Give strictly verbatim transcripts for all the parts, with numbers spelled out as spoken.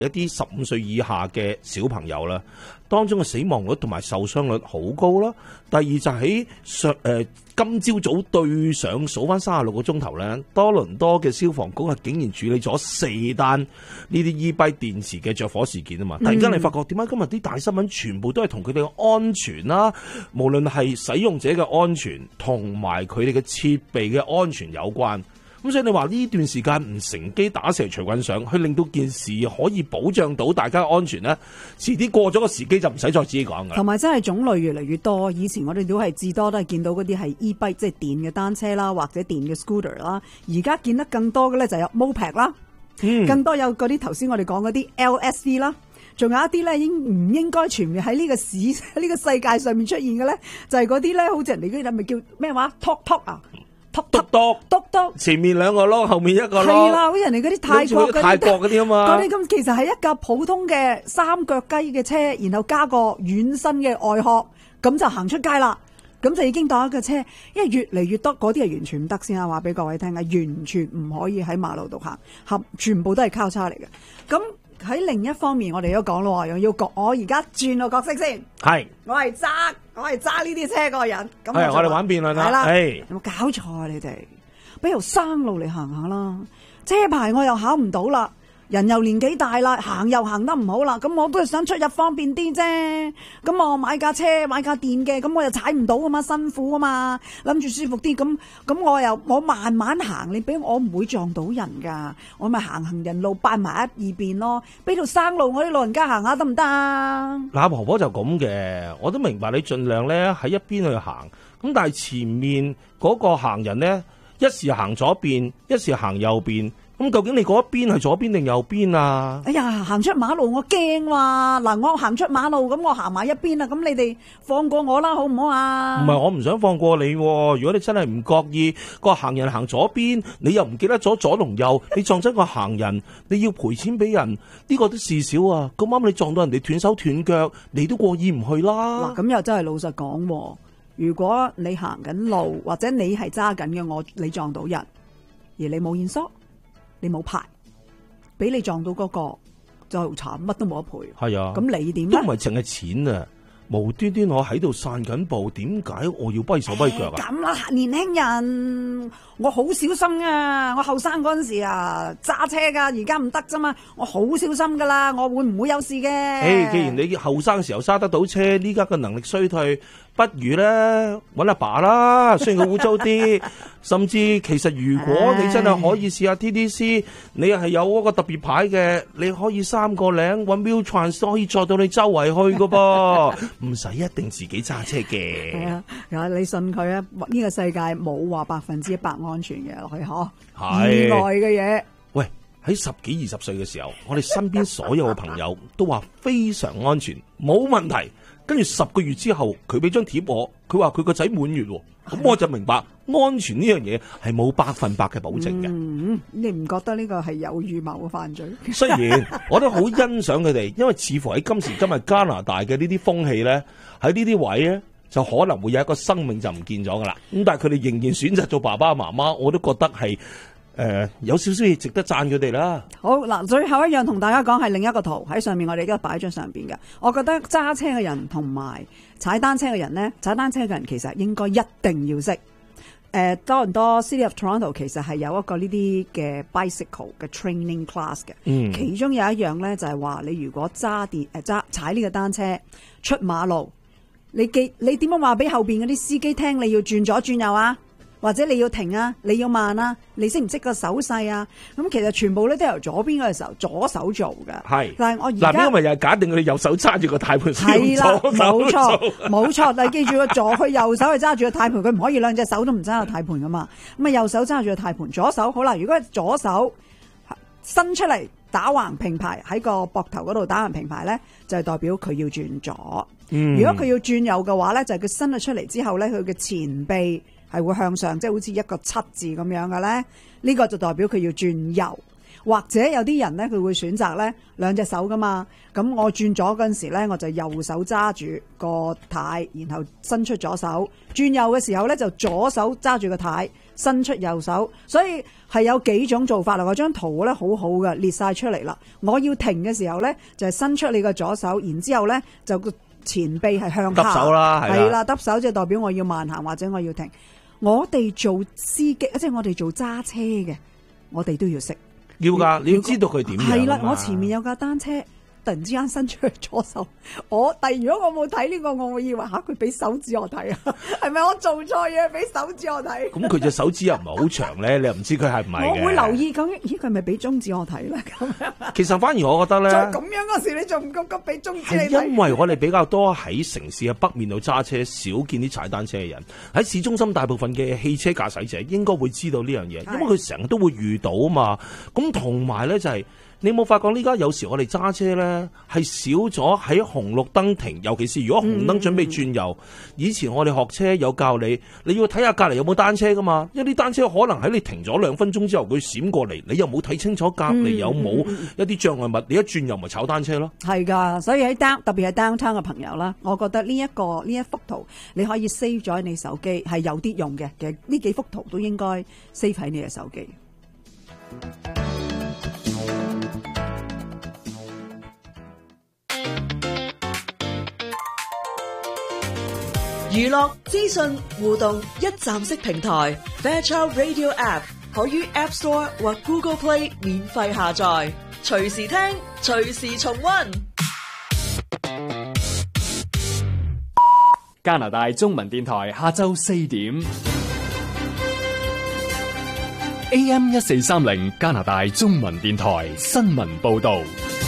一啲十五歲以下嘅小朋友啦，當中嘅死亡率同埋受傷率好高啦。第二就喺上誒今朝早對上數翻三十六個鐘頭咧，多倫多嘅消防局係竟然處理咗四單呢啲 e-bike 電池嘅着火事件啊嘛！突然間你發覺點解今日啲大新聞全部都係同佢哋嘅安全啦，無論係使用者嘅安全同埋佢哋嘅設備嘅安全有關。咁所以你話呢段時間唔乘機打蛇隨棍上，去令到件事可以保障到大家安全咧，遲啲過咗個時機就唔使再自己講噶。 同埋真係種類越嚟越多，以前我哋都係至多都係見到嗰啲係 e-bike 即係電嘅單車啦，或者電嘅 scooter 啦。而家見得更多嘅咧就有 moped 啦，嗯、更多有嗰啲頭先我哋講嗰啲 L S V 啦，仲有一啲咧應唔應該全面喺呢個市呢個世界上面出現嘅咧，就係嗰啲咧好似人哋嗰啲係咪叫咩話 Tok Tok 啊？篤篤篤篤篤， 前面兩個轆，後面一個轆。 係啦，好似人哋嗰啲泰國嗰啲泰國嗰啲啊嘛。 嗰啲咁其實係一架普通嘅三腳雞嘅車，然後加個軟身嘅外殼，咁就行出街啦。咁就已經當一架車，因為越嚟越多嗰啲係完全唔得先啊！話俾各位聽啊，完全唔可以喺馬路度行，合全部都係交叉嚟嘅。咁喺另一方面，我哋都講咯，又要我而家轉個角色先。係，我係揸，我係揸呢啲車嗰個人。咁係，我哋玩辯論啦。係啦，有冇搞錯啊？你哋，不如生路嚟行下啦。車牌我又考唔到啦，人又年紀大啦，行又行得唔好啦。咁我都係想出入方便啲啫。咁我買架車，買架電嘅，咁我又踩唔到啊嘛，辛苦啊嘛，諗住舒服啲。咁咁我又我慢慢行，你俾我唔會撞到人噶。我咪行行人路，扮埋一二邊咯。俾條生路，我啲老人家行下得唔得啊？嗱，婆婆就咁嘅，我都明白你盡量咧喺一邊去行。咁但係前面嗰個行人咧，一時行左邊，一時行右邊。咁究竟你嗰一邊係左邊定右邊啊？哎呀，行出馬路我驚哇！嗱，我行出馬路咁，我行埋一邊啦。咁你哋放過我啦，好唔好啊？唔係，我唔想放過你。如果你真係唔覺意個行人行左邊，你又唔記得咗左同右，你撞真個行人，你要賠錢俾人，呢個都事少啊！咁啱你撞到人哋斷手斷腳，你都過意唔去啦。嗱，咁又真係老實講，如果你行緊路或者你係揸緊嘅，我你撞到人，而你冇驗疏。你冇牌，俾你撞到嗰個就好慘，乜都冇得賠。係啊，咁你點咧？都唔係淨係錢啊！無端端我喺度散緊步，點解我要跛手跛腳啊？咁啦，年輕人，我好小心啊！我後生嗰陣時啊，揸車噶，而家唔得啫嘛，我好小心噶啦，我會唔會有事嘅？誒，既然你後生嘅時候揸得到車，呢家嘅能力衰退，不如咧搵阿爸啦，雖然佢污糟啲，甚至其實如果你真係可以試下 T D C， 你係有嗰個特別牌嘅，你可以三個零搵 Wheeltrans 可以載到你周圍去噶噃，唔使一定自己揸車嘅。係啊，你信佢啊？呢個世界冇話百分之一百安全嘅落去嗬，意外嘅嘢。喂，喺十幾二十歲嘅時候，我哋身邊所有嘅朋友都話非常安全，冇問題。跟住十個月之後，佢俾張貼我，佢話佢個仔滿月，咁我就明白安全呢樣嘢係冇百分百嘅保證嘅。嗯，你唔覺得呢個係有預謀嘅犯罪？雖然我都好欣賞佢哋，因為似乎喺今時今日加拿大嘅呢啲風氣咧，喺呢啲位咧就可能會有一個生命就唔見咗噶啦。咁但係佢哋仍然選擇做爸爸媽媽，我都覺得係。誒、呃，有少少嘢值得讚佢哋啦。好嗱，最後一樣同大家講係另一個圖喺上面，我哋而家擺喺張上邊嘅。我覺得揸車嘅人同埋踩單車嘅人呢，踩單車嘅人其實應該一定要識。誒、呃，多倫多 City of Toronto 其實係有一個呢啲嘅 bicycle 嘅 training class 嘅。嗯，其中有一樣呢，就係話你如果揸電誒揸踩呢個單車出馬路，你記你點樣話俾後邊嗰啲司機聽你要轉左轉右啊？或者你要停啊，你要慢啊，你識唔識個手勢啊？咁其實全部咧都由左邊嗰個時候左手做㗎。係，但係我而家嗱，呢個咪又係假定佢哋右手揸住個軚盤先。係啦，冇錯，冇錯。但係記住個左去右手去揸住個軚盤，佢唔可以兩隻手都唔揸個軚盤噶嘛。咁啊，右手揸住個軚盤，左手好啦。如果係左手伸出嚟打橫平排喺個膊頭嗰度打橫平排咧，就係代表佢要轉左。嗯，如果佢要轉右嘅話咧，就係佢伸咗出嚟之後咧，佢嘅前臂係會向上，即係好似一個七字咁樣嘅咧，呢個就代表佢要轉右。或者有啲人咧，佢會選擇咧兩隻手噶嘛。咁我轉左嗰陣時咧，我就右手揸住個軚，然後伸出左手；轉右嘅時候咧，就左手揸住個軚， 伸出右手，所以係有幾種做法啦。嗰張圖咧好好嘅列晒出嚟啦。我要停嘅時候咧，就係伸出你個左手，然之後咧就個前臂係向下， 揼手啦， 係啦，揼手即係代表我要慢行或者我要停。我哋做司機，即係我哋做揸車嘅，我哋都要識。 要㗎，你要知道佢點樣。 係啦，我前面有架單車。突然之間伸出去左手，我但如果我冇睇呢個，我會以為嚇佢俾手指我睇啊，係咪我做錯嘢俾手指我睇？ 咁佢隻手指又唔係好長咧，你又唔知佢係唔係嘅。 我會留意究竟，咦佢係咪俾中指我睇咧？咁樣其實反而我覺得咧， 就咁樣嗰時你仲唔急急俾中指你睇？ 係因為我哋比較多喺城市嘅北面度揸車，少見啲踩單車嘅人。喺市中心大部分嘅汽車駕駛者應該會知道呢樣嘢，因為佢成日都會遇到啊嘛。咁同埋咧就係、是。你有冇發覺呢家有時我哋揸車咧係少咗喺紅綠燈停，尤其是如果紅燈準備轉右。嗯、以前我哋學車有教你，你要睇下隔離有冇單車噶嘛，因為啲單車可能喺你停咗兩分鐘之後佢閃過嚟，你又冇睇清楚隔離有冇一啲障礙物，你一轉右咪炒單車咯。係㗎，所以喺 down 特別係 downtown 嘅朋友啦，我覺得呢、這、一個呢一幅圖你可以 save 咗喺你手機，係有啲用嘅。其實呢幾幅圖都應該 save 喺你嘅手機。 娛樂資訊互動一站式平台 Fairchild Radio App 可於 App Store 或 Google Play 免費下載，隨時聽，隨時重溫。 加拿大中文電台下晝四點 A M 一四三零加拿大中文電台新聞報道。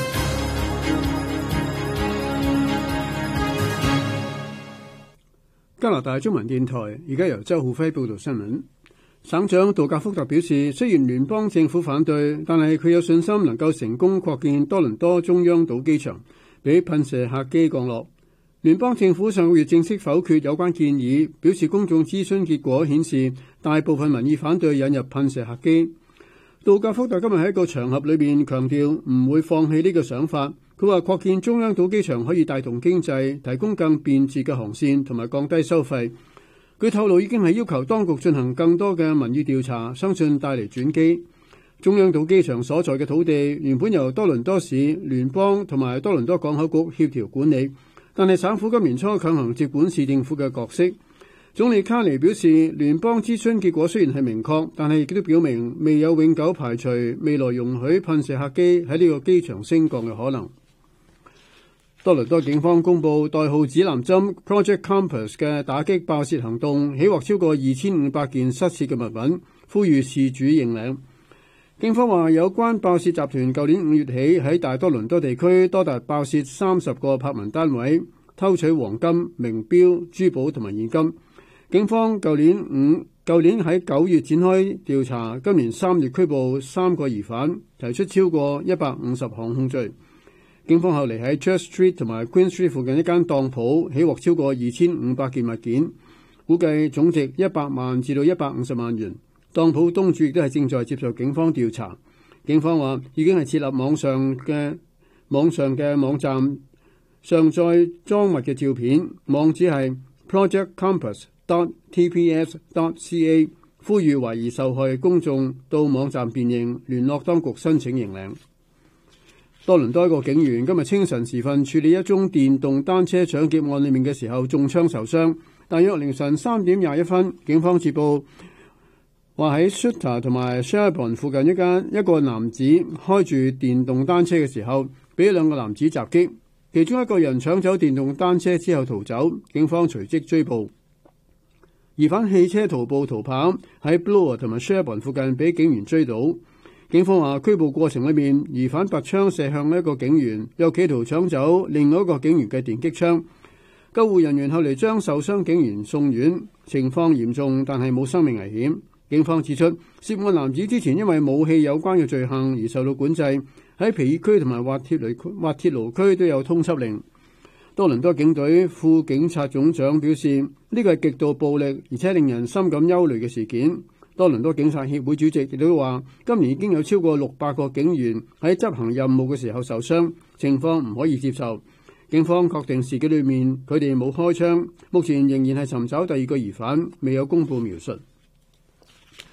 加拿大中文電台而家由周浩輝報道新聞。省長杜格福特表示，雖然聯邦政府反對，但係佢有信心能夠成功擴建多倫多中央島機場，俾噴射客機降落。聯邦政府上個月正式否決有關建議，表示公眾諮詢結果顯示大部分民意反對引入噴射客機。杜格福特今日喺一個場合裏面強調唔會放棄呢個想法。佢話擴建中央島機場可以帶動經濟，提供更便捷嘅航線同埋降低收費。佢透露已經係要求當局進行更多嘅民意調查，相信帶嚟轉機。中央島機場所在嘅土地原本由多倫多市、聯邦同埋多倫多港口局協調管理，但係省府今年初強行接管市政府嘅角色。總理卡尼表示，聯邦諮詢結果雖然係明確，但係亦都表明未有永久排除未來容許噴射客機喺呢個機場升降嘅可能。多倫多警方公布代號指南針 Project Compass 嘅打擊爆竊行動，起獲超過二千五百件失竊嘅物品，呼籲事主認領。警方話有關爆竊集團舊年五月起喺大多倫多地區多達爆竊三十個柏文單位，偷取黃金、名錶、珠寶同埋現金。警方舊年五舊年喺九月展開調查，今年三月拘捕三個疑犯，提出超過一百五十項控罪。警方後嚟喺 Church Street 同埋 Queen Street 附近一間當鋪起獲超過二千五百件物件，估計總值一百萬至到一百五十萬元。當鋪東主亦都係正在接受警方調查。警方話已經係設立網上嘅網上嘅網站，上載贓物嘅照片，網址係 project compass dot t p s dot c a， 呼籲懷疑受害公眾到網站辨認，聯絡當局申請認領。多倫多一個警員今日清晨時分處理一宗電動單車搶劫案裏面嘅時候中槍受傷。大約凌晨三點廿一分，警方接報話喺 Sutter 同埋 Sherbourne 附近一間一個男子開住電動單車嘅時候，俾兩個男子襲擊，其中一個人搶走電動單車之後逃走，警方隨即追捕。疑犯汽車徒步逃跑，喺 Bloor 同埋 Sherbourne 附近俾警員追到。警方話拘捕過程裏面，疑犯拔槍射向一個警員，又企圖搶走另外一個警員嘅電擊槍。救護人員後嚟將受傷警員送院，情況嚴重，但係冇生命危險。警方指出，涉案男子之前因為武器有關嘅罪行而受到管制，喺皮爾區同埋滑鐵盧滑鐵盧區都有通緝令。多倫多警隊副警察總長表示，呢個係極度暴力而且令人深感憂慮嘅事件。多倫多警察協會主席亦都話，今年已經有超過六百個警員喺執行任務嘅時候受傷，情況唔可以接受。警方確定事件裏面佢哋冇開槍，目前仍然係尋找第二個疑犯，未有公布描述。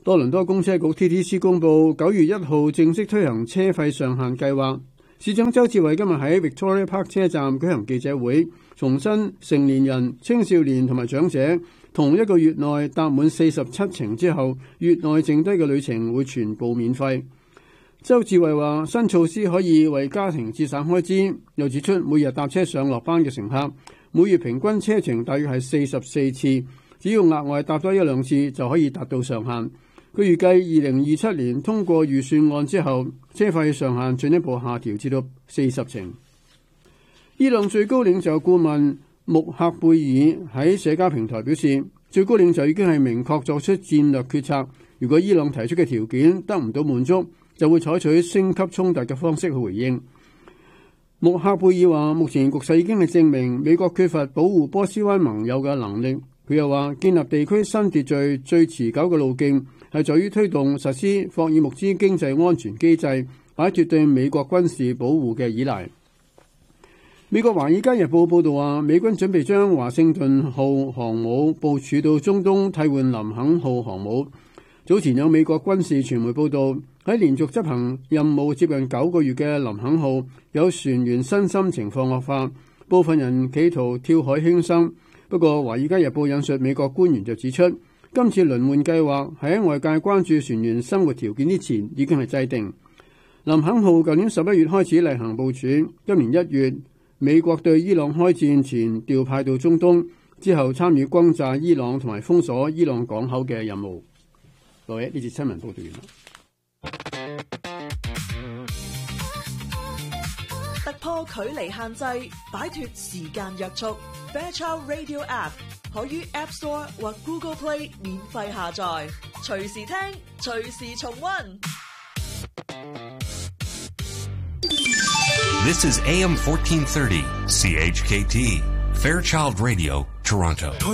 多倫多公車局 T T C 公佈九月一號正式推行車費上限計劃。市長周志偉今日喺 Victoria Park 車站舉行記者會，重申成年人、青少年同埋長者同一個月內搭滿四十七程之後，月內剩低嘅旅程會全部免費。周志偉話新措施可以為家庭節省開支，又指出每日搭車上落班嘅乘客每月平均車程大約係四十四次，只要額外搭多一兩次就可以達到上限。佢預計二零二七年通過預算案之後，車費上限進一步下調至到四十程。伊朗最高領袖顧問穆赫貝爾喺社交平台表示，最高領袖已經係明確作出戰略決策，如果伊朗提出嘅條件得唔到滿足，就會採取升級衝突嘅方式去回應。穆赫貝爾話，目前局勢已經係證明美國缺乏保護波斯灣盟友嘅能力。佢又話，建立地區新秩序最持久嘅路徑係在於推動實施霍爾木茲經濟安全機制，擺脫對美國軍事保護嘅依賴。美國《華爾街日報》報導話，美軍準備將華盛頓號航母部署到中東，替換林肯號航母。早前有美國軍事傳媒報導，喺連續執行任務接近九個月嘅林肯號，有船員身心情況惡化，部分人企圖跳海輕生。不過，《華爾街日報》引述美國官員就指出，今次輪換計劃係喺外界關注船員生活條件之前已經係制定。林肯號舊年十一月開始例行部署，今年一月美國對伊朗開戰前調派到中東，之後參與轟炸伊朗同埋封鎖伊朗港口嘅任務。各位，呢節新聞報道完啦。 突破距離限制，擺脫時間約束。Fairchild Radio App 可於 App Store 或 Google Play 免費下載，隨時聽，隨時重溫。 This is A M fourteen thirty C H K T Fairchild Radio, Toronto.